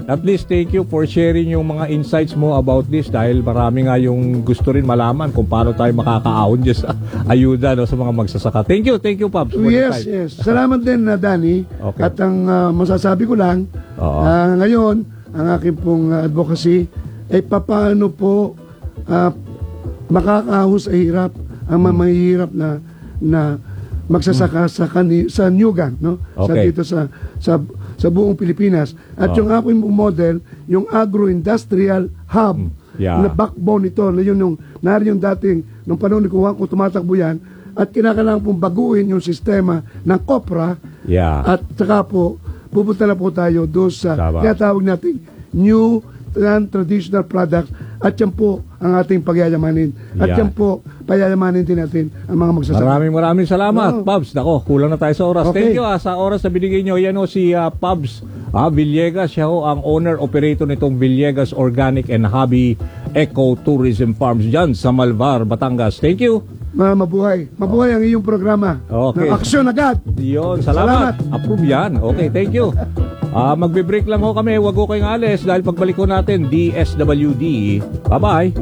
at least thank you for sharing yung mga insights mo about this dahil marami nga yung gusto rin malaman kung paano tayo makakaahon dyan sa ayuda no, sa mga magsasaka. Thank you, Pops. Yes. Salamat din, Danny. Okay. At ang masasabi ko lang, ngayon, ang aking pong advocacy ay paano po makakaahos sa hirap ang mahihirap na magsasaka sa Nyugan, no? Okay. Dito sa buong Pilipinas. At yung aking model, yung agro-industrial hub na backbone ito, na yun yung narin yung dating nung panahon ni Kuwang kung tumatakbo yan, at kinakailangan pong baguhin yung sistema ng COPRA at saka po pupunta na po tayo doon sa tinatawag nating new traditional products at yan po ang ating pagyayamanin. At yan po, payayamanin din natin ang mga magsasaka. Maraming salamat, Pabs. Nako, kulang na tayo sa oras. Okay. Thank you sa oras na binigay nyo. Yan o si Pabs Villegas. Siya ho ang owner-operator nitong Villegas Organic and Hobby Eco-Tourism Farms dyan sa Malvar, Batangas. Thank you. Mabuhay. Mabuhay ang iyong programa. Okay. Aksyon agad. Yun, salamat. Approve yan. Okay, thank you. Magbe-break lang ho kami. Huwag ho kayong alis dahil pagbalik ko natin, DSWD. Bye-bye.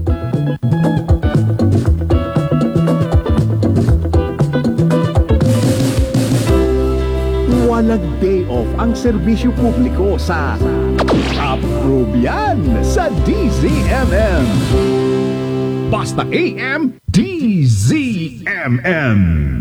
Walang day off ang serbisyo publiko sa Approve yan sa DZMM. Basta AM, DZMM.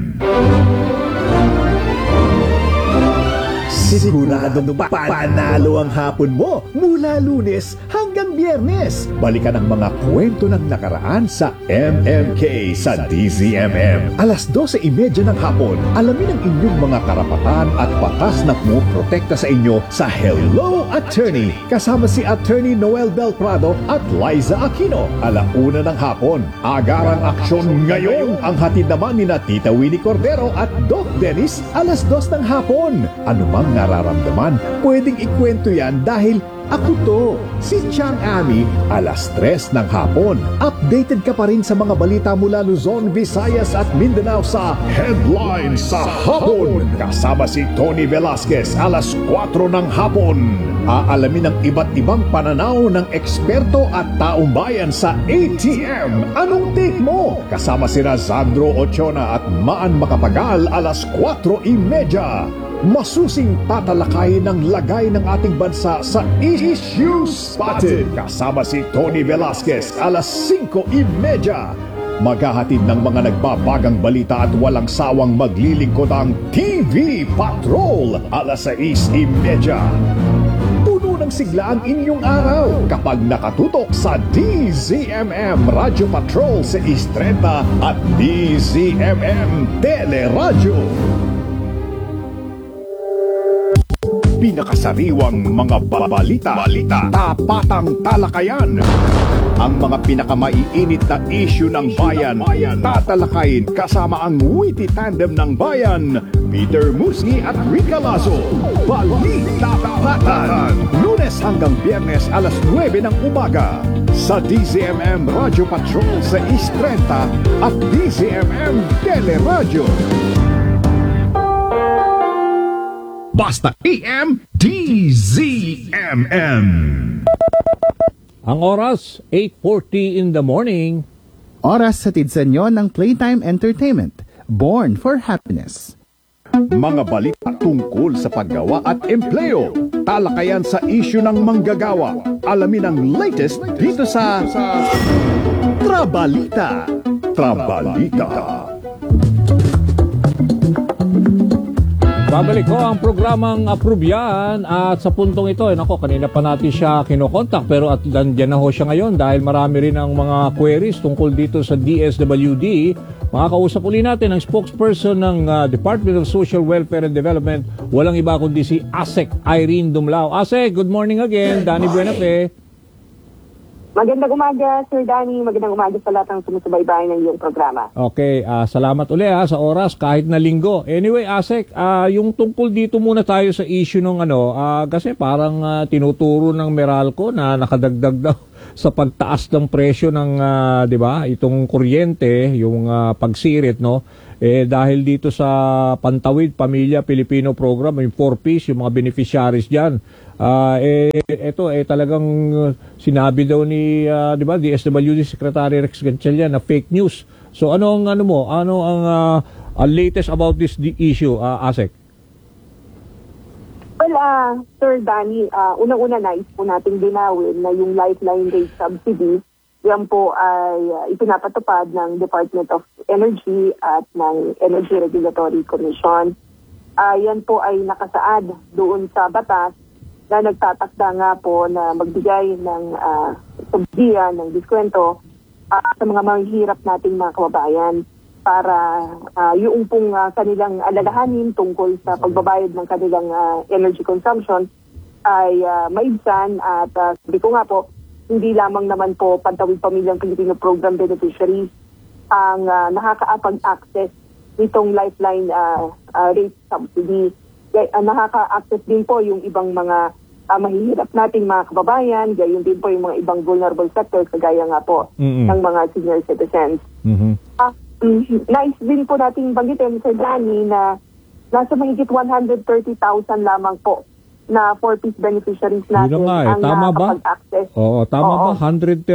Siguradong panalo ang hapon mo mula Lunes hanggang Biyernes. Balikan ang mga kwento ng nakaraan sa MMK sa DZMM. Alas 12:30 ng hapon, alamin ang inyong mga karapatan at batas na pumoprotekta sa inyo sa Hello Attorney. Kasama si Attorney Noel Del Prado at Liza Aquino. 1:00 ng hapon, agarang aksyon ngayon. Ang hatid naman ni Tita Winnie Cordero at Doc Dennis, 2:00 ng hapon. Anumang nararamdaman, pwedeng ikwento yan dahil ako to, si Chang Ami, 3:00 ng hapon. Updated ka pa rin sa mga balita mula Luzon, Visayas at Mindanao sa Headlines sa Hapon. Kasama si Tony Velasquez, 4:00 ng hapon. Aalamin ang iba't ibang pananaw ng eksperto at taong bayan sa ATM. Anong take mo? Kasama si Sandro Ochona at Maan Makapagal, 4:30. Masusing tatalakayin ng lagay ng ating bansa sa Issue Spotted. Kasama si Tony Velasquez, 5:30. Maghahatid ng mga nagbabagang balita at walang sawang maglilingkod ang TV Patrol, 6:30. Puno ng sigla ang inyong araw kapag nakatutok sa DZMM Radio Patrol sa 6:30 at DZMM Teleradyo. Pinakasariwang mga balita, tapatang talakayan. Ang mga pinakamaiinit na issue ng bayan, tatalakayin kasama ang witty tandem ng bayan, Peter Musni at Rica Lazo. Balita Tapatan, Lunes hanggang Biyernes 9:00 ng umaga sa DZMM Radio Patrol sa 6:30 at DZMM Teleradyo. Basta AM, DZMM. Ang oras, 8:40 in the morning. Oras sa tidsan nyo ng Playtime Entertainment. Born for Happiness. Mga balita tungkol sa paggawa at empleo. Talakayan sa isyu ng manggagawa. Alamin ang latest dito sa Trabalita. Babalik ko ang programang Approve Yan at sa puntong ito, kanina pa natin siya kinokontak pero at dyan na ho siya ngayon dahil marami rin ang mga queries tungkol dito sa DSWD. Makakausap uli natin ang spokesperson ng Department of Social Welfare and Development, walang iba kundi si ASEC Irene Dumlao. ASEC, good morning again. Danny Buenafe. Magandang umaga, Sir Danny. Magandang umaga sa lahat ng sumusubaybay ng iyong programa. Okay, salamat uli sa oras kahit na linggo. Anyway, ASEC, yung tungkol dito muna tayo sa issue ng kasi parang tinuturo ng Meralco na nakadagdag daw sa pagtaas ng presyo ng 'di ba? Itong kuryente, yung pagsirit, no? Dahil dito sa Pantawid Pamilya Pilipino Program, yung 4Ps, yung mga beneficiaries diyan. Ito talagang sinabi daw ni 'di ba, DSWD Secretary Rex Gatchalian na fake news. So ano ang latest about this issue, Asek? Well, Sir Danny, unang-una nais po nating linawin na yung lifeline rate subsidy, yan po ay ipinapatupad ng Department of Energy at ng Energy Regulatory Commission. Yan po ay nakasaad doon sa batas na nagtatakda nga po na magbigay ng subsidiya, ng diskwento sa mga mahihirap nating mga kababayan para yung pong kanilang alalahanin tungkol sa pagbabayad ng kanilang energy consumption ay maibsan at sabi ko nga po, hindi lamang naman po Pantawid Pamilyang Pilipino Program beneficiaries ang nakaka-access nitong lifeline rate subsidy. Nakaka-access din po yung ibang mga mahihirap nating mga kababayan, gayon din po yung mga ibang vulnerable sectors kagaya nga po ng mga senior citizens. Nais din po nating banggitin, Sir Danny, na nasa mahigit 130,000 lamang po na 4Ps beneficiaries natin ang nakapag-access. Oo, tama ba?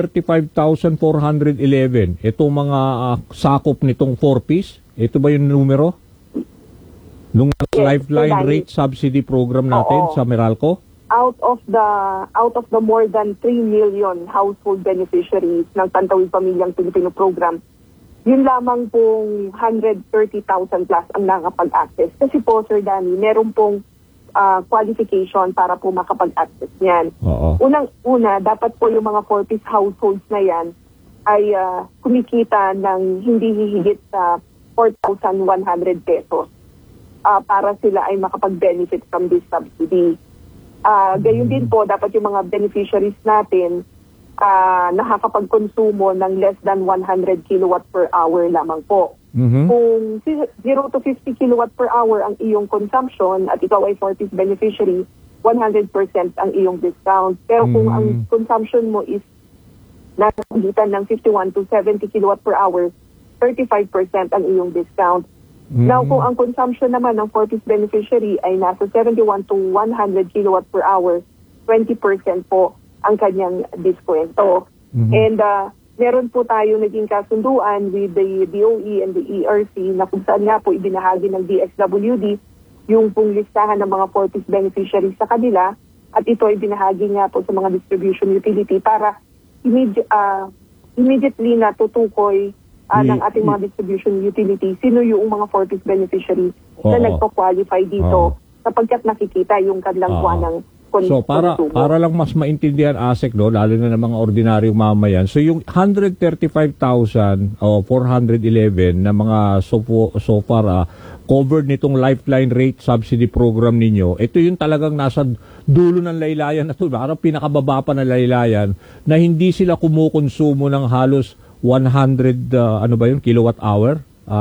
135,411. Itong mga sakop nitong 4Ps? Ito ba yung numero? Nung lifeline rate subsidy program natin sa Meralco? Out of the more than 3 million household beneficiaries ng Pantawid Pamilyang Pilipino Program, yun lamang pong 130,000 plus ang nakapag-access. Kasi po, Sir Danny, meron pong qualification para po makapag-access niyan. Unang-una, dapat po yung mga 4Ps households na yan ay kumikita ng hindi hihigit sa 4,100 pesos para sila ay makapag-benefit from this subsidy. Gayon din po, dapat yung mga beneficiaries natin nakakapagkonsumo ng less than 100 kilowatt per hour lamang po. Kung 0 to 50 kilowatt per hour ang iyong consumption at ikaw ay 4Ps beneficiary, 100% ang iyong discount. Pero kung ang consumption mo is nasa pagitan ng 51 to 70 kilowatt per hour, 35% ang iyong discount. Now, kung ang consumption naman ng 4Ps beneficiary ay nasa 71 to 100 kilowatt per hour, 20% po ang kanyang diskwento. And meron po tayo naging kasunduan with the DOE and the ERC na kung saan nga po ibinahagi ng DSWD yung pong listahan ng mga 4Ps beneficiaries sa kanila at ito ay binahagi nga po sa mga distribution utility para immediately na tutukoy ng ating mga distribution utility sino yung mga 4Ps beneficiaries na nagpo-qualify dito sapagkat nakikita yung kanilang buwanang So para lang mas maintindihan, Asek, no, lalo na ng mga ordinaryong mamayan. So yung 135,411 na mga so far covered nitong lifeline rate subsidy program ninyo, ito yung talagang nasa dulo ng laylayan na ito, parang pinakababa pa ng laylayan na hindi sila kumukonsumo ng halos 100 kilowatt hour?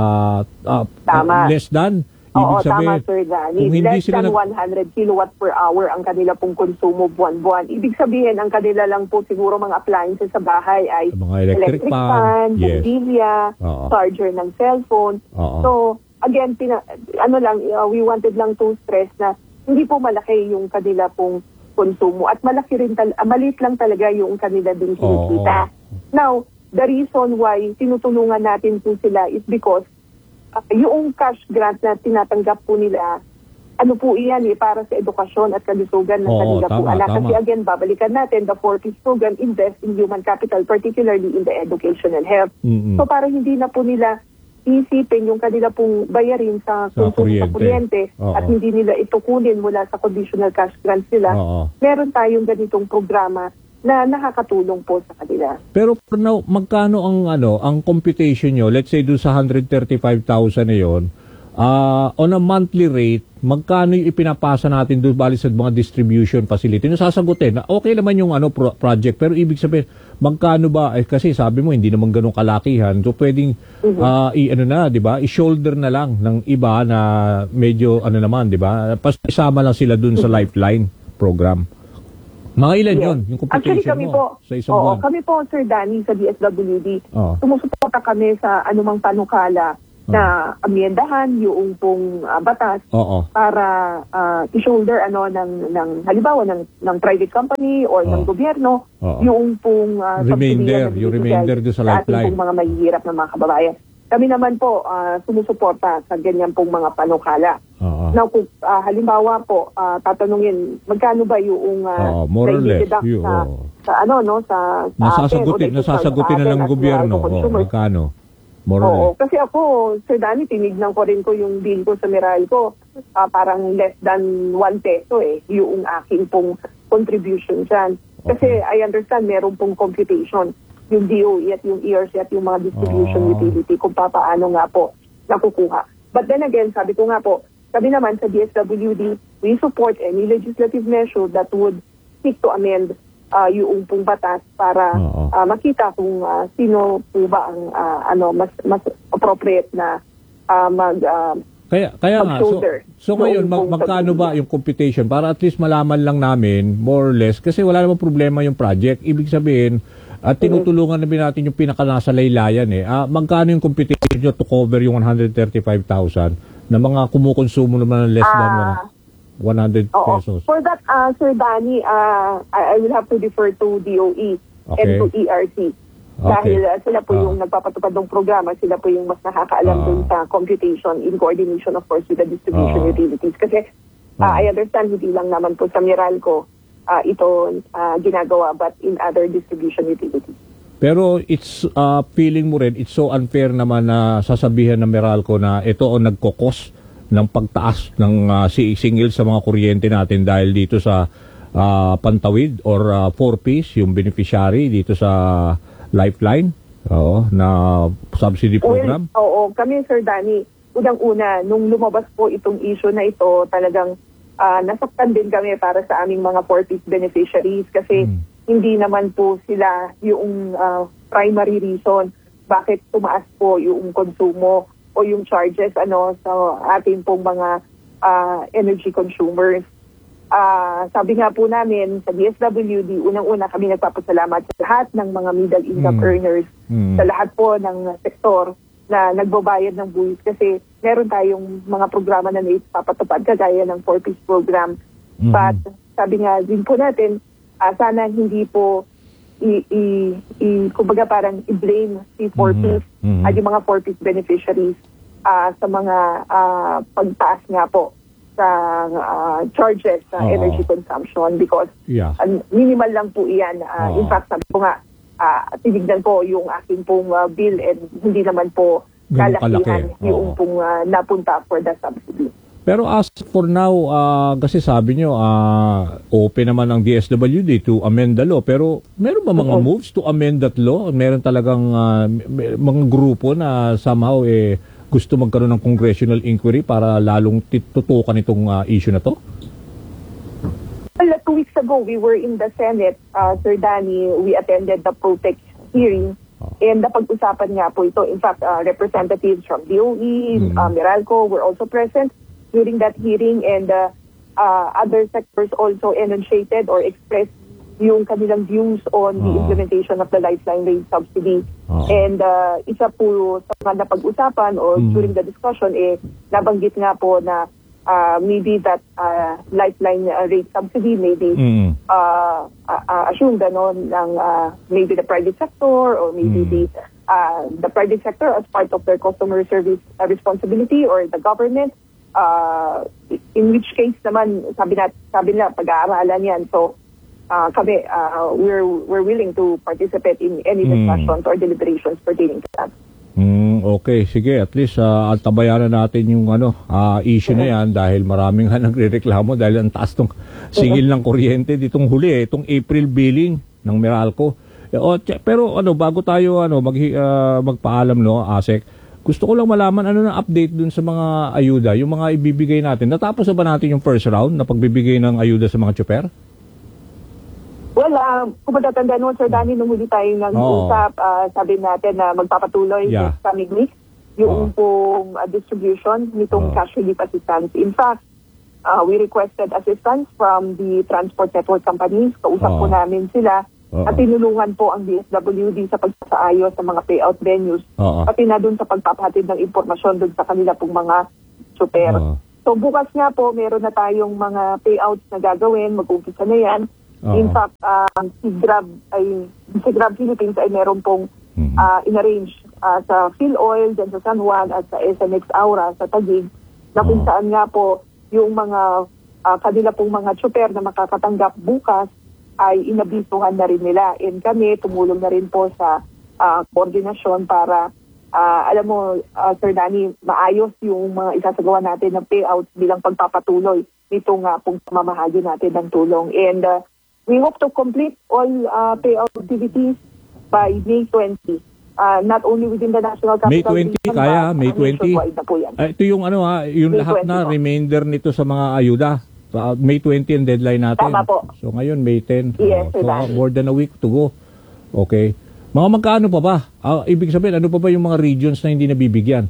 Tama. Less than? Oo, sabihin, tama, Sir Danny. Less than 100 kilowatt per hour ang kanila pong konsumo buwan-buwan. Ibig sabihin, ang kanila lang po siguro mga appliances sa bahay ay mga electric fan, bombilya, charger ng cellphone. So, again, we wanted lang to stress na hindi po malaki yung kanila pong konsumo at maliit lang talaga yung kanila din kinikita. Now, the reason why tinutulungan natin po sila is because yung cash grant na tinatanggap po nila, iyan para sa edukasyon at kalusugan ng kanila po anak. Kasi again, babalikan natin, the 4Ps program invest in human capital, particularly in the education and health. So para hindi na po nila isipin yung kanila pong bayarin sa konsumo sa kuryente at hindi nila ito kunin mula sa conditional cash grants nila, meron tayong ganitong programa na nakakatulong po sa kanila. Pero now, magkano ang computation nyo? Let's say doon sa 135,000 na yun, on a monthly rate, magkano yung ipinapasa natin doon bali sa mga distribution facility? Nasasagutin na okay naman yung project, pero ibig sabihin, magkano ba? Kasi sabi mo, hindi naman ganun kalakihan. So pwedeng, di ba? I-shoulder na lang ng iba na medyo, di ba? Isama lang sila doon sa lifeline program. Mga ilan Yes. yun, yung Actually, computation kami mo po, sa isang buwan? kami po, Sir Danny, sa DSWD, Oo. sumusuporta kami sa anumang panukala na amyendahan yung pong batas Oo. para i-shoulder ng halimbawa ng private company or ng gobyerno Oo. yung pong Remainder, subsidiya na yung binibigay remainder doon sa ating lifeline. pong mga mahihirap na mga kababayan. Kami naman po sumusuporta sa ganyan pong mga panukala. Oo. Now, kung halimbawa po, tatanungin, magkano ba yung more or less, nai-deduct yun, sa ano, no, sa Nasasagutin na ng gobyerno. Magkano? More or Oo, less. kasi ako, Sir Danny, tinignan ko rin ko yung bill ko sa Meralco. Parang less than 1 peso yung aking pong contribution dyan. Kasi I understand meron pong computation, yung DOE at yung ERC at yung mga distribution utility kung paano nga po nakukuha. But then again, sabi ko nga po, kami naman sa DSWD, we support any legislative measure that would seek to amend yung pong batas para makita kung sino po ba ang mas appropriate na Kaya nga, so ngayon, magkano ba yung computation para at least malaman lang namin, more or less, kasi wala namang problema yung project. Ibig sabihin, at tinutulungan namin natin yung pinakanasa laylayan magkano yung computation nyo to cover yung 135,000 na mga kumukonsumo naman ng less than 100 pesos? For that, Sir Danny, I will have to defer to DOE and to ERC. Dahil sila po yung nagpapatupad ng programa, sila po yung mas nakakaalam dun sa computation in coordination, of course, with the distribution utilities. Kasi I understand hindi lang naman po sa Meralco ito ginagawa, but in other distribution utilities. Pero it's feeling mo rin, it's so unfair naman na sasabihan ng Meralco na ito ang nagkokos ng pagtaas ng singil sa mga kuryente natin dahil dito sa Pantawid or 4Ps, yung beneficiary dito sa Lifeline na subsidy program? Well, kami, Sir Danny, unang-una, nung lumabas po itong issue na ito, talagang nasaktan din kami para sa aming mga 4Ps beneficiaries kasi hindi naman po sila yung primary reason bakit tumaas po yung konsumo o yung charges sa ating pong mga energy consumers. Sabi nga po namin sa DSWD, unang-una kami nagpapasalamat sa lahat ng mga middle income earners, sa lahat po ng sektor na nagbabayad ng buwis kasi meron tayong mga programa na naipapatupad kagaya ng 4Ps program. But sabi nga din po natin, sana hindi po kumbaga parang i-blame si 4Ps at yung mga 4Ps beneficiaries sa mga pagtaas nga po sa charges sa energy consumption because minimal lang po iyan. In fact, sabi ko nga, tinignan po yung aking pong bill and hindi naman po kalakihan yung pong napunta for the subsidy. Pero as for now, kasi sabi nyo, open naman ang DSWD to amend the law. Pero meron ba mga moves to amend that law? Meron talagang mga grupo na somehow gusto magkaroon ng congressional inquiry para lalong tutukan itong issue na to? Well, 2 weeks ago, we were in the Senate, Sir Danny. We attended the PROTEC hearing and napag-usapan nga po ito. In fact, representatives from DOE, Meralco were also present during that hearing and other sectors also enunciated or expressed yung kanilang views on the implementation of the lifeline rate subsidy. And isa po sa mga napag-usapan or during the discussion, nabanggit nga po na maybe that lifeline rate subsidy may be assumed ng maybe the private sector or maybe the private sector as part of their customer service responsibility or the government. In which case naman, sabi nila, pag-aaralan yan. So, kami, we're willing to participate in any discussions or deliberations pertaining to that. Okay, sige. At least tabayanan natin yung issue na yan dahil maraming nagre-reklamo dahil ang taas ng singil ng kuryente ditong huli, itong April billing ng Meralco. Pero bago tayo magpaalam, Asek, gusto ko lang malaman ano na update dun sa mga ayuda, yung mga ibibigay natin. Natapos na ba natin yung first round na pagbibigay ng ayuda sa mga tsuper? Well, kung matatanda noon, Sir Danny, nung huli tayo nag-usap, sabi natin na magpapatuloy sa coming week yung pong distribution nitong cash relief assistance. In fact, we requested assistance from the transport network companies. Kausap po namin sila at tinulungan po ang DSWD sa pagsasaayos sa mga payout venues. Pati na dun sa pagpapahatid ng impormasyon dun sa kanila pong mga super. So bukas nga po, meron na tayong mga payouts na gagawin. Mag-umpisa na yan. In fact, si Grab Philippines ay meron pong in-arrange sa PhilOil, dyan sa San Juan at sa SMX Aura sa Taguig, na kung saan nga po yung mga kanila pong mga super na makakatanggap bukas ay inabisuhan na rin nila. And kami, tumulong na rin po sa koordinasyon para, alam mo, Sir Danny, maayos yung mga isasagawa natin ng payouts bilang pagpapatuloy nitong pong pamamahagi natin ng tulong. And we hope to complete all payout activities by May 20. Not only within the National Capital May 20 Region, kaya, May 20. nationwide na po yan. Ito yung yung May lahat 20 na po. remainder nito sa mga ayuda. May 20 ang deadline natin. Tama po. So ngayon May 10. Yes, So Danny. more than a week to go. Okay. Mga magkano pa ba? Ibig sabihin, ano pa ba yung mga regions na hindi nabibigyan?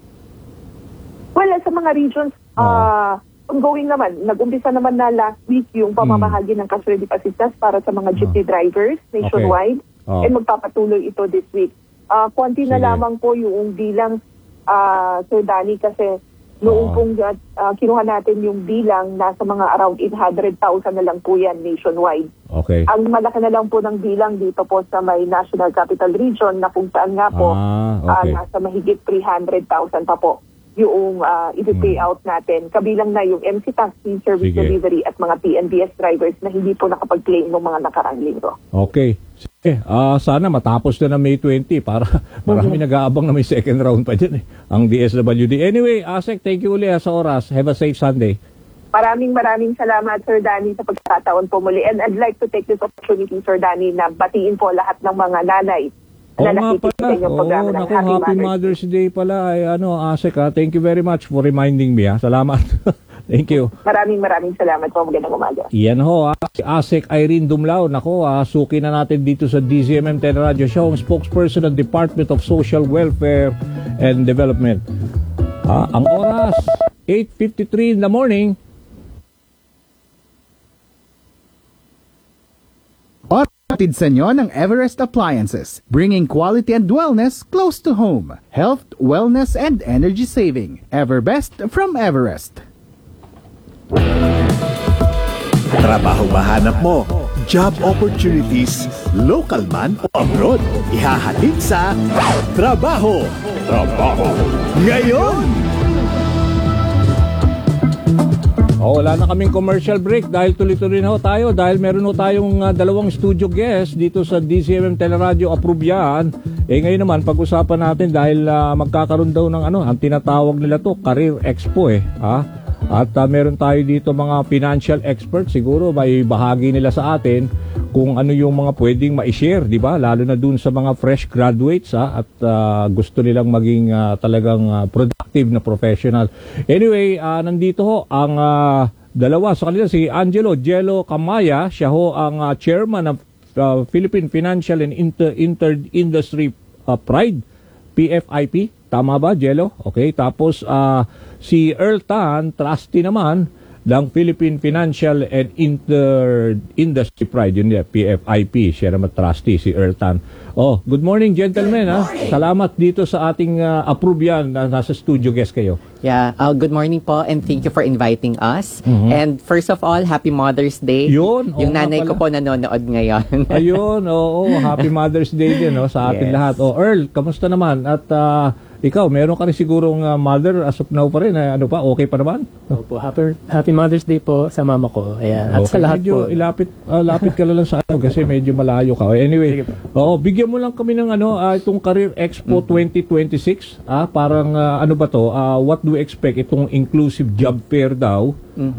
Well, sa mga regions, ongoing naman. Nag-umpisa naman na last week yung pamamahagi ng cash relief assistance para sa mga jeepney drivers nationwide. Okay. And magpapatuloy ito this week. Konti na Sige. lamang po yung bilang, Sir Danny, kasi noong pong kinuha natin yung bilang, nasa mga around 800,000 na lang po yan nationwide. Okay. Ang malaki na lang po ng bilang dito po sa may National Capital Region na kung saan nga po Okay. nasa mahigit 300,000 pa po yung i-pay out natin. Kabilang na yung MC Taxi, Service Sige. Delivery at mga PNBS drivers na hindi po nakapag-claim ng mga nakarang linggo. Okay. Sige. Sana matapos na May 20 para marami nag-aabang na may second round pa dyan ang DSWD. Anyway, Asek, thank you uli sa oras. Have a safe Sunday. Maraming salamat, Sir Danny, sa pagkakataon po muli. And I'd like to take this opportunity, Sir Danny, na batiin po lahat ng mga nanay na nakikinig sa inyong programa ng naku, Happy Happy Mother's Day pala. Asek, thank you very much for reminding me. Salamat. Thank you. Maraming salamat po. Magandang umaga. Yan ho, si Asek Irene Dumlao. Nako, suki na natin dito sa DZMM Teleradio Show, ang spokesperson ng Department of Social Welfare and Development. Ang oras, 8:53 in the morning. Hatid sa inyo ng Everest Appliances, bringing quality and wellness close to home. Health, wellness, and energy saving. Everbest from Everest. Trabaho ba hanap mo? Job opportunities, local man o abroad? Ihahatid sa Trabaho Ngayon! Wala na kaming commercial break dahil tuloy-tuloy na ho tayo dahil meron ho tayong dalawang studio guest dito sa DZMM Teleradio Approve yan. Ngayon naman pag-usapan natin dahil magkakaroon daw ng ang tinatawag nila to Career Expo At meron tayo dito mga financial experts, siguro may bahagi nila sa atin kung ano yung mga pwedeng ma-share, di ba? Lalo na dun sa mga fresh graduates at gusto nilang maging talagang productive na professional. Anyway, nandito ho ang dalawa sa kanila, si Angelo Jello Camaya, siya ho ang chairman ng Philippine Financial and Inter-Industry Pride, PFIP. Tama ba, Jello? Okay, tapos si Earl Tan, trustee naman ng Philippine Financial and Inter-Industry Pride, yun PFIP. Siya naman trustee, si Earl Tan. Good morning, gentlemen. Salamat dito sa ating approve yan na nasa studio guest kayo. Yeah, good morning po and thank you for inviting us. And first of all, Happy Mother's Day. Yun, Yung nanay ko po nanonood ngayon. Ayun, Happy Mother's Day din sa atin Yes. lahat. Earl, kamusta naman? At ikaw, meron ka rin sigurong mother as of now pa rin. Ano pa, okay pa naman? Opo, happy Mother's Day po sa mama ko. Ayan. At sa lahat medyo po. lapit ka lang sa kasi medyo malayo ka. Anyway, Sige po. bigyan mo lang kami ng itong Career Expo 2026. Parang ano ba to? What do we expect? Itong inclusive job fair daw.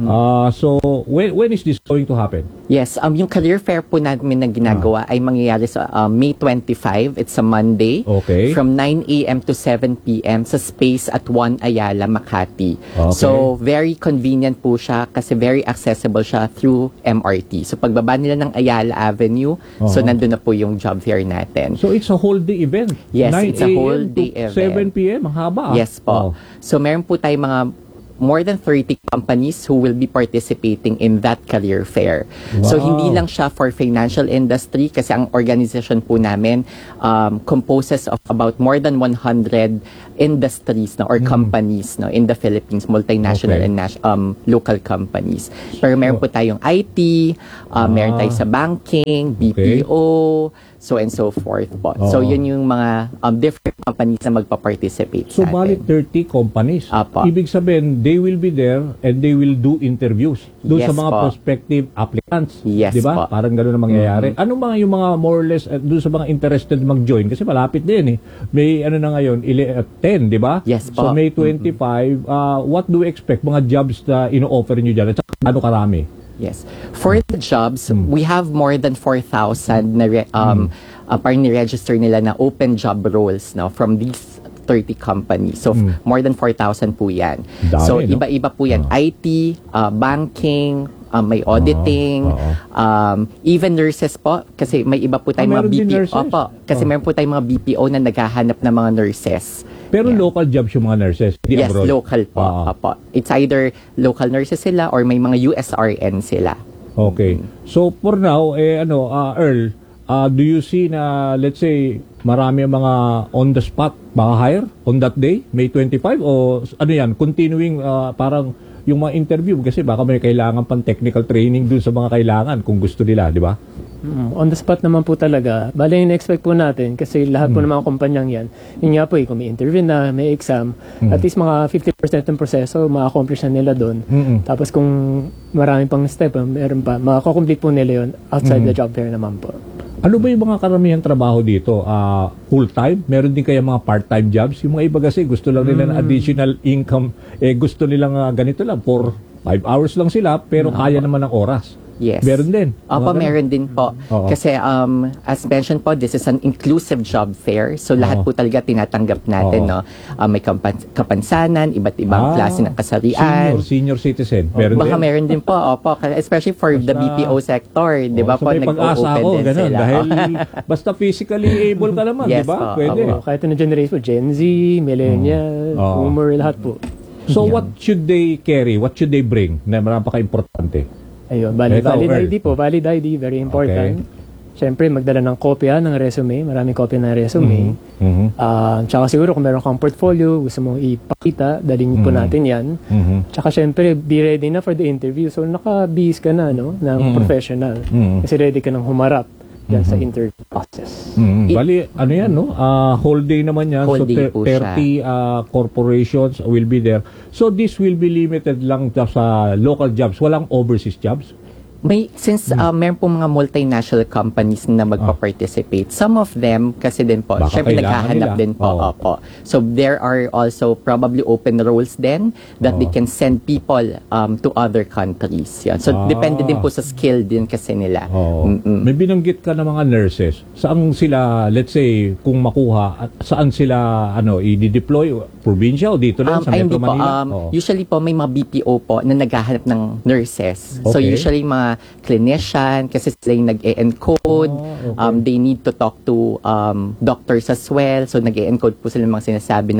So, when is this going to happen? Yes, yung career fair po namin na ginagawa ay mangyayari sa May 25. It's a Monday. Okay. From 9 a.m. to 7 p.m. sa space at 1 Ayala, Makati. Okay. So, very convenient po siya kasi very accessible siya through MRT. So, pagbaba nila ng Ayala Avenue, so nandun na po yung job fair natin. So, it's a whole day event. Yes, 9 it's a whole a.m. day to event. 7 p.m. Ang haba. Yes po. So meron po tayong mga more than 30 companies who will be participating in that career fair. So Wow. hindi lang siya for financial industry kasi ang organization po namin composes of about more than 100 industries or companies in the Philippines, multinational Okay. and local companies. Pero meron po tayong IT, meron tayo sa banking, BPO, so and so forth po. So yun yung mga different companies na magpa-participate So, sa bali atin. 30 companies. Apo. Ibig sabihin, they will be there and they will do interviews doon Yes sa mga po. prospective applicants. Yes Di ba? po. Parang gano'n ang mangyayari. Ano mga yung mga more or less doon sa mga interested mag-join? Kasi malapit din eh. May ano na ngayon, 10, di ba? Yes po. So, May 25, what do we expect? Mga jobs na ino-offer nyo dyan? At saka ano karami? Yes. For the jobs, we have more than 4,000 na parang ni-register nila na open job roles from these 30 companies. So, more than 4,000 po yan. Dami, So, no? iba-iba po yan. IT, banking, may auditing, even nurses po. Kasi may iba po tayong mga meron din BPO. nurses? Opo. Kasi meron po tayong mga BPO na naghahanap ng mga nurses. Pero local jobs yung mga nurses, di Yes, abroad. local po. Opo. It's either local nurses sila or may mga USRN sila. Okay. So for now, Earl, do you see na, let's say, marami ang mga on the spot hire on that day, May 25? O ano yan, continuing parang yung mga interview? Kasi baka may kailangan pang technical training dun sa mga kailangan kung gusto nila, di ba? On the spot naman po talaga. Bale, in-expect po natin kasi lahat po ng mga kumpanyang yan, yun nga po kung may interview na, may exam, at least mga 50% ng proseso, ma-accomplish na nila doon. Tapos kung marami pang step, meron pa, makakomplete po nila yun outside the job fair naman po. Ano ba yung mga karamihang trabaho dito? Full-time? Meron din kaya mga part-time jobs? Yung mga iba kasi gusto lang nila ng additional income. Gusto nilang ganito lang, for 5 hours lang sila, pero kaya naman ng oras. Yes. Meron din. Opo, Mga ganun. meron din po. Oo. Kasi as mentioned po, this is an inclusive job fair. So lahat po talaga tinatanggap natin, Oo. no? May kapansanan, iba't ibang klase ng kasarian. Senior citizen. Meron Baka din. meron din po, opo. Especially for the BPO sector, di ba So po, may pag-asa nag-open ako, din ganun. sila. Dahil basta physically able ka naman, Yes di ba? po, Pwede. Opo, kahit ano generation po, Gen Z, Millennial, Oo. Boomer, lahat po. So what should they carry? What should they bring? Na napaka-importante. Ayun, valid Earl. ID po. Valid ID, very important. Siyempre, magdala ng kopya ng resume. Maraming kopya ng resume. Tsaka siguro kung meron kang portfolio, gusto mong ipakita, dalhin po natin yan. Tsaka siyempre, be ready na for the interview. So, naka-bihis ka na, no? Ng professional. Kasi ready ka nang humarap yan sa interview process. Bali, ano yan, no? Whole day naman yan. Whole So, day po 30 corporations will be there. So, this will be limited lang sa local jobs. Walang overseas jobs? Since meron po mga multinational companies na magpa-participate, some of them kasi din po, Baka syempre kailangan naghahanap nila. din po. Oo. Opo. So there are also probably open roles then that they can send people to other countries. Yan. So depende din po sa skill din kasi nila. Oo. May binanggit ka ng mga nurses. Saan sila, let's say, kung makuha, at saan sila i-deploy? Probinsya o dito lang sa Ay, Metro hindi po. Manila? Oo. Usually po may mga BPO po na naghahanap ng nurses. So Okay. usually mga clinician kasi sila yung nag-e-encode. okay. They need to talk to doctors as well. So nag-e-encode po sila ng mga sinasabi ng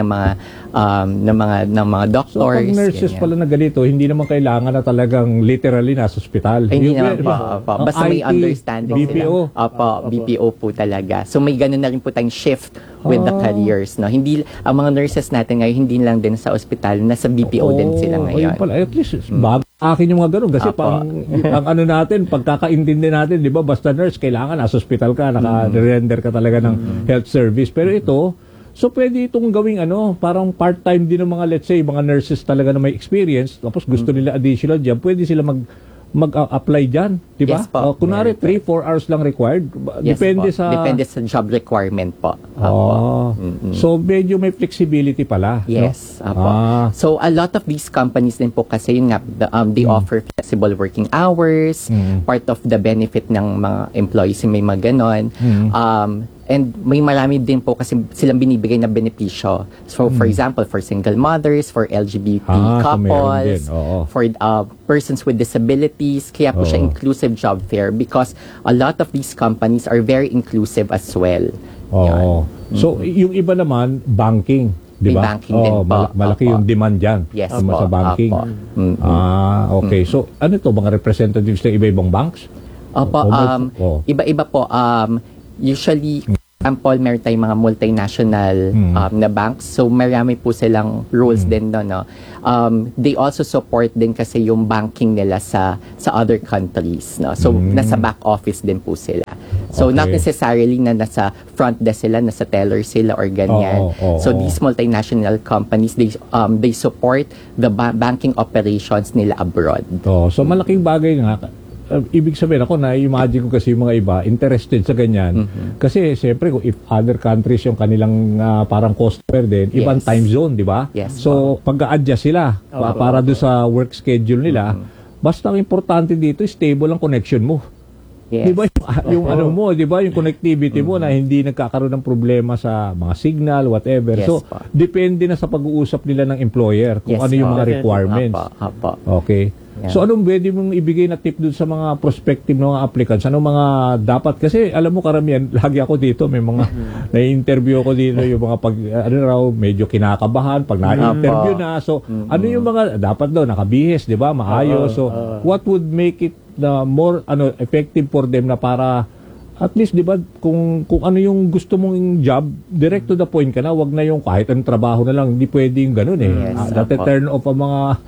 mga So, doctors. pag nurses ganyan. pala na ganito, hindi naman kailangan na talagang literally nasa ospital. Ay, hindi Yung- naman po. Opo. ang Basta may IT, understanding BPO. sila. Opo, BPO po talaga. So may ganun na rin po tayong shift with the careers. No? Hindi, ang mga nurses natin ngayon, hindi lang din sa ospital, nasa BPO din sila Ayun ngayon. pala. At least, bago akin yung mga ganun. Kasi Apo. ang ano natin, pagkakaintindi natin, di ba, basta nurse, kailangan nasa hospital ka, naka-render ka talaga ng health service. Pero ito, so pwede itong gawing parang part-time din ng mga, let's say, mga nurses talaga na may experience, tapos gusto nila additional job, pwede sila mag-apply dyan, di ba? Yes po. Kunwari, 3-4 hours lang required. Yes Depende po. sa... Depende sa job requirement po. Oh. So, medyo may flexibility pala. Yes. No? Apo. So, a lot of these companies din po kasi yun nga, they offer flexible working hours, part of the benefit ng mga employees may mga ganon. And may marami din po kasi silang binibigay na benepisyo. So, for example, for single mothers, for LGBT So meron couples, din. Oo. for persons with disabilities, kaya po siya Oo. inclusive job fair because a lot of these companies are very inclusive as well. Oo. So, yung iba naman, banking. Di May ba? banking din po. Malaki Opo. yung demand dyan. Yes sa po. banking. Opo. Mm-mm. Okay. So, ano to mga representatives ng iba-ibang banks? Opo, iba-iba po. Usually, example, meron tayong mga multinational na banks. So, marami po silang rules din doon. No? They also support din kasi yung banking nila sa other countries. No? So, nasa back office din po sila. So, not necessarily na nasa front desk sila, nasa teller sila or ganyan. So, these multinational companies, they support the banking operations nila abroad. So, malaking bagay nga. Ibig sabihin ako, na-imagine ko kasi yung mga iba interested sa ganyan. Kasi siyempre, if other countries yung kanilang parang customer din, ibang time zone, di ba? Yes. So, pag-a-adjust sila para doon sa work schedule nila, basta ang importante dito, stable ang connection mo. Yes. Di ba yung ano mo, di ba yung connectivity mo na hindi nagkakaroon ng problema sa mga signal, whatever. Yes, So, po. depende na sa pag-uusap nila ng employer kung Yes, ano yung po. mga requirements. Apo. Okay. Yeah. So, anong pwede mong ibigay na tip dun sa mga prospective na mga applicants? Anong mga dapat? Kasi, alam mo, karamihan, lagi ako dito, may mga na-interview ako dito, yung mga medyo kinakabahan, pag na-interview na. So, ano yung mga, dapat daw, nakabihis, di ba? Maayos. So, what would make it more effective for them na para at least, di ba, kung ano yung gusto mong job, direct to the point ka na, wag na yung kahit ang trabaho na lang, hindi pwedeng ganun Yes, turn off ang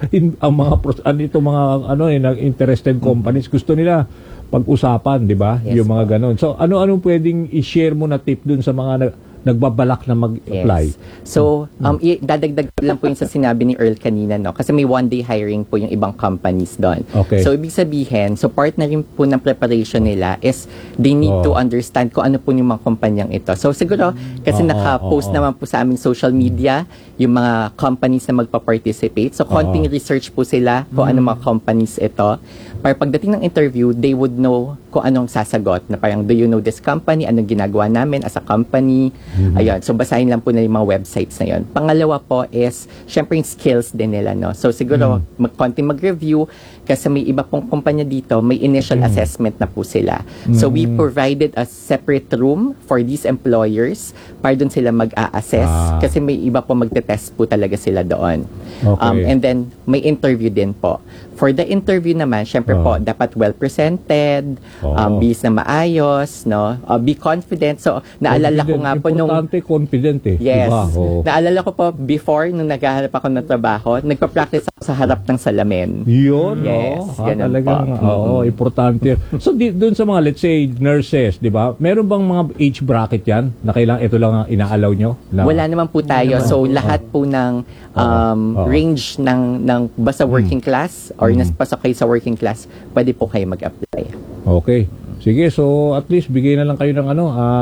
mga interested companies. Gusto nila pag-usapan, di ba? Yes, Yung mga ganun. So, ano-anong pwedeng i-share mo na tip dun sa mga nagbabalak na mag-apply? Yes. So, dadagdag ko lang po yung sa sinabi ni Earl kanina, no? Kasi may one-day hiring po yung ibang companies doon. Okay. So, ibig sabihin, so part na rin po ng preparation nila is they need to understand kung ano po yung mga kumpanyang ito. So, siguro, kasi naka-post naman po sa aming social media yung mga companies na magpa-participate. So, konting research po sila kung ano mga companies ito. Para pagdating ng interview, they would know kung anong sasagot. Na parang, do you know this company? Anong ginagawa namin as a company? Ayun. So, basahin lang po na yung mga websites na yun. Pangalawa po is, syempre yung skills din nila, no? So, siguro, konting mag-review kasi may iba pong kumpanya dito, may initial assessment na po sila. So, we provided a separate room for these employers para doon sila mag-a-assess kasi may iba po magte-test po talaga sila doon. Okay. And then, may interview din po. For the interview naman, syempre po, dapat well-presented, bihis na maayos, no? Be confident. So, naalala ko nga po nung... Importante, confident Yes. Diba? Naalala ko po, before, nung naghahanap ako ng trabaho, nagpa-practice ako sa harap ng salamin. Yun, Yes, ganun talagang, importante. So, doon sa mga, let's say, nurses, di ba? Meron bang mga age bracket yan? Na kailangan ito lang ang ina-allow nyo? Wala naman po tayo. So, lahat po ng range ng basta working class or naspasok kayo sa working class, pwede po kayo mag-apply. Okay. Sige, so at least bigay na lang kayo ng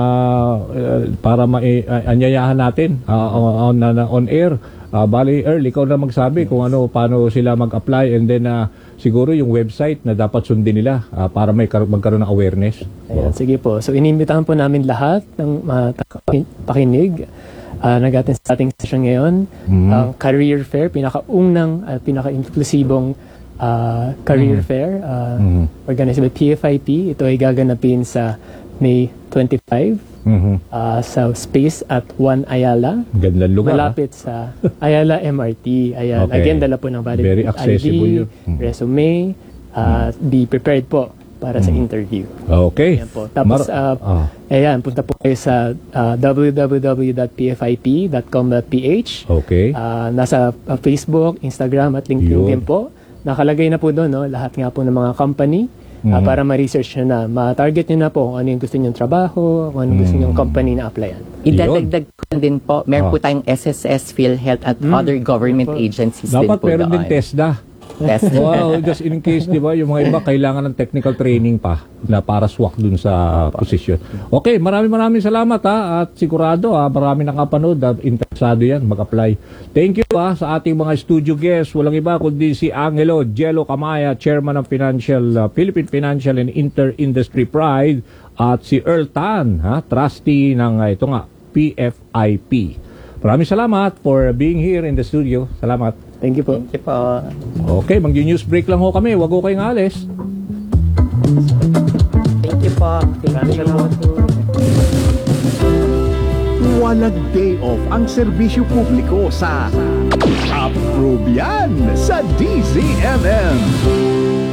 para anyayahan natin on air. Bali, Earl, ikaw na magsabi kung paano sila mag-apply and then siguro yung website na dapat sundin nila para magkaroon ng awareness. Ayan, sige po. So, inimbitahan po namin lahat ng pakinig nag-attend sa ating session ngayon. Ang career fair, pinakaunang at pinaka-inklusibong career fair organized by PFIP. Ito ay gaganapin sa May 25 sa space at 1 Ayala. Ganda lugar. Malapit sa Ayala MRT. Ayan. Okay. Again, dala po ng valid Very accessible ID, yun. resume, be prepared po para sa interview. Okay. Ayan po. Tapos, ayan, punta po kayo sa www.pfip.com.ph. Okay. Nasa Facebook, Instagram at LinkedIn Yun. din po. Nakalagay na po doon, no? Lahat nga po ng mga company para ma-research nyo na, ma-target nyo na po kung ano yung gusto nyong trabaho, kung ano gusto nyong company na applyan. Idadagdag ko din po, meron po tayong SSS, PhilHealth at other government agencies din Dapat po meron din doon. TESDA. TESDA. Wow, just in case, di ba, yung mga iba kailangan ng technical training pa na para swak dun sa position. Okay, maraming salamat at sigurado marami nakapanood interesado yan mag-apply. Thank you sa ating mga studio guests. Walang iba kundi si Angelo Jello Camaya, Chairman ng Philippine Financial and Inter-Industry Pride, at si Earl Tan, trustee ng PFIP. Maraming salamat for being here in the studio. Salamat. Thank you po. Thank you po. Okay, mag-news break lang ho kami. Wag ho kayong alis. Thank you po. Thank you. Walang day off ang serbisyo publiko sa Approve Yan sa DZMM.